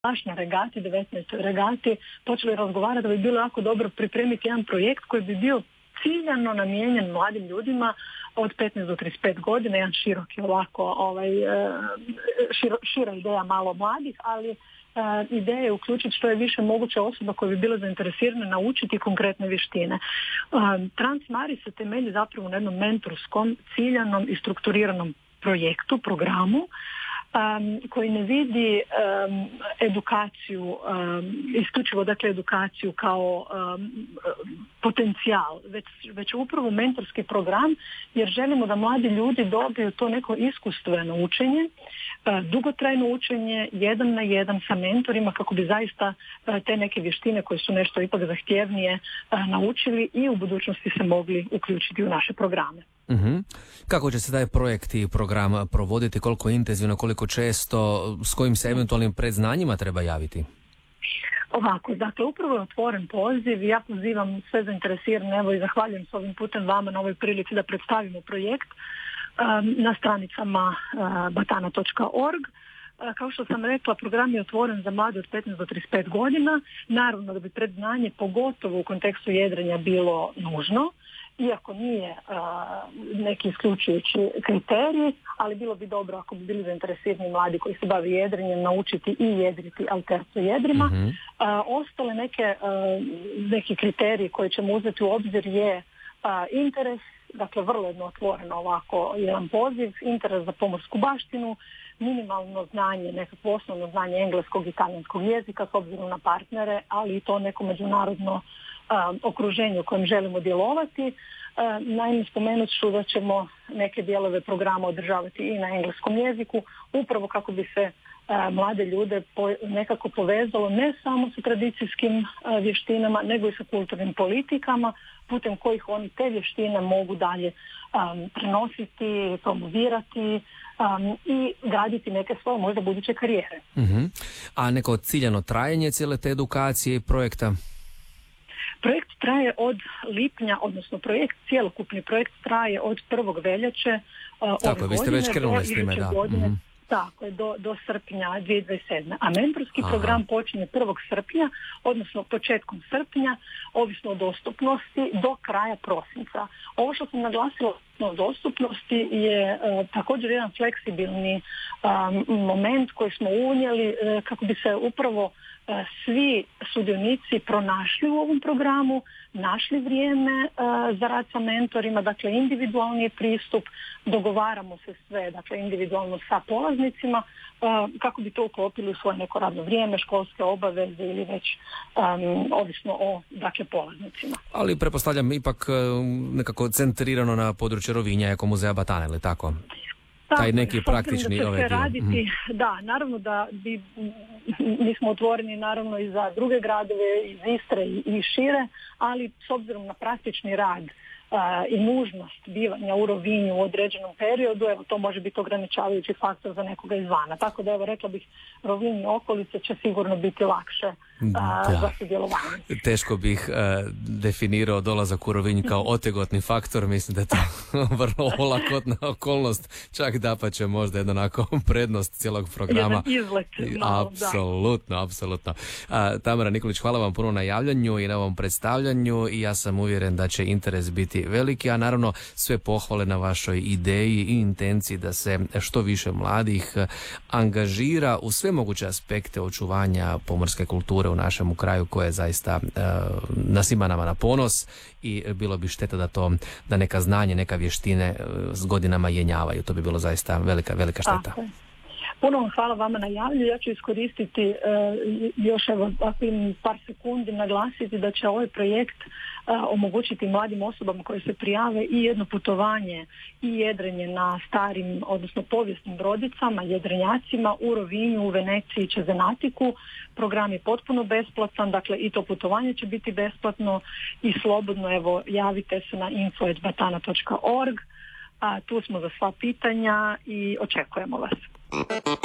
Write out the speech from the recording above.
današnjoj regati, 19. regati, počeli razgovarati da bi bilo jako dobro pripremiti jedan projekt koji bi bio ciljano namijenjen mladim ljudima od 15 do 35 godina, jedan široki ovako, šira ideja malo mladih, ali ideja je uključiti što je više moguće osoba koje bi bile zainteresirane naučiti konkretne vještine. Transmari se temelji zapravo na jednom mentorskom, ciljanom i strukturiranom projektu, programu, koji ne vidi edukaciju, isključivo dakle edukaciju kao potencijal, već upravo mentorski program, jer želimo da mladi ljudi dobiju to neko iskustveno učenje, dugotrajno učenje, 1 na 1 sa mentorima kako bi zaista te neke vještine koje su nešto ipak zahtjevnije naučili i u budućnosti se mogli uključiti u naše programe. Mm-hmm. Kako će se taj projekt i program provoditi, koliko intenzivno, koliko često, s kojim se eventualnim predznanjima treba javiti? Ovako, dakle, upravo je otvoren poziv, ja pozivam sve zainteresirane, evo i zahvaljujem s ovim putem vama na ovoj prilici da predstavimo projekt na stranicama batana.org. Kao što sam rekla, program je otvoren za mlade od 15 do 35 godina. Naravno da bi predznanje, pogotovo u kontekstu jedrenja, bilo nužno, iako nije neki isključujući kriterij, ali bilo bi dobro ako bi bili zainteresirani mladi koji se bave jedrenjem naučiti i jedriti alternativno jedrima. Mm-hmm. Ostale neki kriteriji koje ćemo uzeti u obzir je interes, dakle vrlo jedno otvoreno ovako jedan poziv, interes za pomorsku baštinu, minimalno znanje, nekakvo osnovno znanje engleskog i talijanskog jezika s obzirom na partnere, ali i to neko međunarodno okruženje u kojem želimo djelovati. Naime, spomenut ću da ćemo neke dijelove programa održavati i na engleskom jeziku, upravo kako bi se mlade ljude nekako povezalo ne samo sa tradicijskim vještinama, nego i sa kulturnim politikama, putem kojih oni te vještine mogu dalje prenositi, promovirati i graditi neke svoje možda buduće karijere. Mm-hmm. A neko ciljano trajanje cijele te edukacije i projekta? Projekt traje od lipnja, odnosno cjelokupni projekt traje od 1. veljače ove vi ste već krenuli s time, da. Godine, tako je, do srpnja 2027. A mentorski program počinje 1. srpnja, odnosno početkom srpnja, ovisno o dostupnosti, do kraja prosinca. Ovo što sam naglasila o dostupnosti je također jedan fleksibilni moment koji smo unijeli kako bi se upravo svi sudionici pronašli u ovom programu, našli vrijeme za rad sa mentorima, dakle individualni je pristup, dogovaramo se sve, dakle individualno sa polaznicima, kako bi to uklopili u svoje neko radno vrijeme, školske obaveze ili već ovisno o dakle polaznicima. Ali pretpostavljam ipak nekako centrirano na području Rovinja eko muzeja Batana, ili tako? Taj neki praktični dio. Raditi, da, naravno da mi smo otvoreni naravno i za druge gradove iz Istre i šire, ali s obzirom na praktični rad i nužnost bivanja u Rovinju u određenom periodu, evo to može biti ograničavajući faktor za nekoga izvana. Tako da evo rekla bih, Rovinj i okolice će sigurno biti lakše za sudjelovanje. Teško bih definirao dolazak u Rovinj kao otegotni faktor, mislim da je to vrlo olakotna okolnost, čak dapače možda jedna onako prednost cijelog programa. Jedan izlet. Apsolutno. Tamara Nikolić, hvala vam puno na javljanju i na ovom predstavljanju i ja sam uvjeren da će interes biti veliki, a naravno sve pohvale na vašoj ideji i intenciji da se što više mladih angažira u sve moguće aspekte očuvanja pomorske kulture u našem kraju, koje je zaista na svima nama na ponos i bilo bi šteta da neka znanje, neka vještine s godinama jenjavaju. To bi bilo zaista velika šteta. Puno vam hvala vama na javljanju. Ja ću iskoristiti još par sekundi naglasiti da će ovaj projekt omogućiti mladim osobama koje se prijave i jedno putovanje i jedrenje na starim, odnosno povijesnim brodicama, jedrenjacima u Rovinju, u Veneciji i Čezenatiku. Program je potpuno besplatan, dakle i to putovanje će biti besplatno i slobodno evo javite se na info@batana.org. Tu smo za sva pitanja i očekujemo vas.